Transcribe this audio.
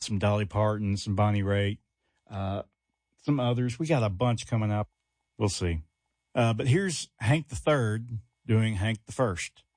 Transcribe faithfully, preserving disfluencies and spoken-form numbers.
some Dolly Parton, some Bonnie Raitt, uh, some others. We got a bunch coming up. We'll see. Uh, but here's Hank the Third doing Hank the First.